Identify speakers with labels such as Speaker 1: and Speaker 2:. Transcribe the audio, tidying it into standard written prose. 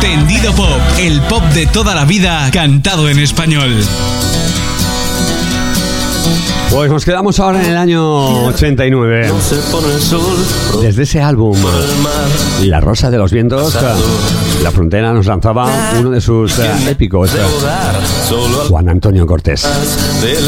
Speaker 1: Tendido Pop, el pop de toda la vida cantado en español.
Speaker 2: Pues nos quedamos ahora en el año 89. Desde ese álbum, La Rosa de los Vientos, La Frontera nos lanzaba uno de sus épicos, Juan Antonio Cortés.